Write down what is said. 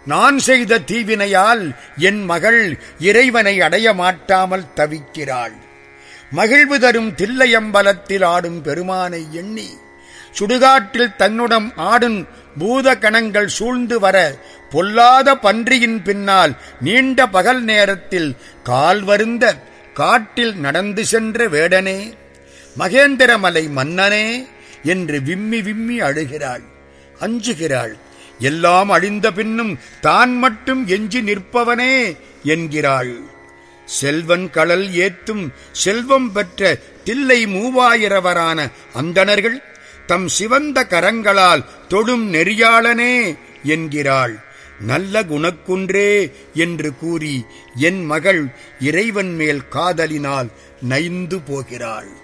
நான் செய்த தீவினையால் என் மகள் இறைவனை அடைய மாட்டாமல் தவிக்கிறாள். மகிழ்வு தரும் தில்லையம்பலத்தில் ஆடும் பெருமானை எண்ணி சுடுகாட்டில் தன்னுடன் ஆடும் பூத கணங்கள் சூழ்ந்து வர பொல்லாத பன்றியின் பின்னால் நீண்ட பகல் நேரத்தில் கால் வருந்த காட்டில் நடந்து சென்ற வேடனே, மகேந்திரமலை மன்னனே என்று விம்மி விம்மி அழுகிறாள், அஞ்சுகிறாள். எல்லாம் அழிந்த பின்னும் தான் மட்டும் எஞ்சி நிற்பவனே என்கிறாள். செல்வன் கடல் ஏத்தும் செல்வம் பெற்ற தில்லை மூவாயிரவரான அந்தணர்கள் தம் சிவந்த கரங்களால் தொடும் நெறியாளனே என்கிறாள். நல்ல குணக்குன்றே என்று கூறி என் மகள் இறைவன் மேல் காதலினால் நைந்து போகிறாள்.